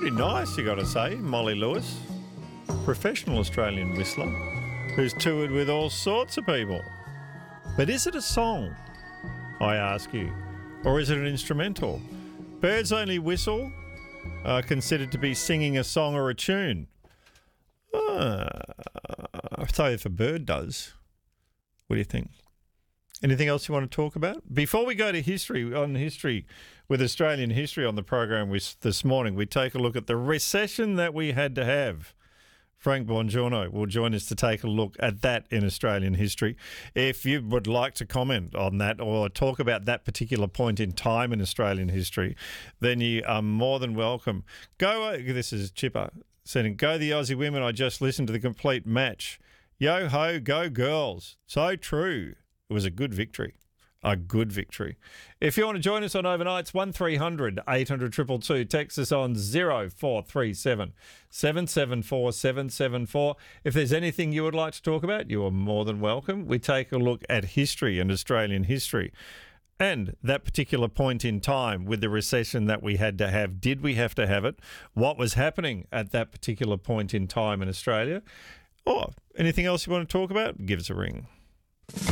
Pretty nice, you got to say, Molly Lewis. Professional Australian whistler who's toured with all sorts of people. But is it a song, I ask you, or is it an instrumental? Birds only whistle are considered to be singing a song or a tune. I'll tell you if a bird does. What do you think? Anything else you want to talk about? Before we go to history with Australian history on the program this morning, we take a look at the recession that we had to have. Frank Bongiorno will join us to take a look at that in Australian history. If you would like to comment on that or talk about that particular point in time in Australian history, then you are more than welcome. This is Chipper saying, go the Aussie women, I just listened to the complete match. Yo ho, go girls. So true. It was a good victory. A good victory. If you want to join us on Overnights, 1300 800 222. Text us on 0437 774 774. If there's anything you would like to talk about, you are more than welcome. We take a look at history and Australian history and that particular point in time with the recession that we had to have. Did we have to have it? What was happening at that particular point in time in Australia? Or anything else you want to talk about? Give us a ring.